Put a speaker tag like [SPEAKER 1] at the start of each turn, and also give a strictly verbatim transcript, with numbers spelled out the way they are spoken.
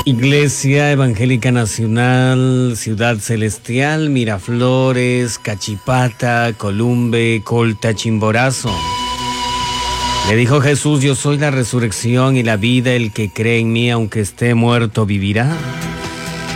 [SPEAKER 1] Iglesia Evangélica Nacional, Ciudad Celestial, Miraflores, Cachipata, Columbe, Colta, Chimborazo. Le dijo Jesús: yo soy la resurrección y la vida, el que cree en mí, aunque esté muerto, vivirá.